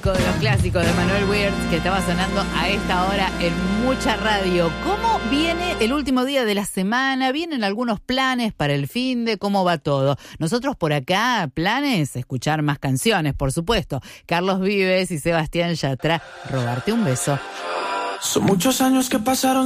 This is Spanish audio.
clásico de los clásicos de Manuel Wirtz que estaba sonando a esta hora en mucha radio. ¿Cómo viene el último día de la semana? ¿Vienen algunos planes para el finde? ¿Cómo va todo? Nosotros por acá, planes, escuchar más canciones, por supuesto. Carlos Vives y Sebastián Yatra, robarte un beso. Son muchos años que pasaron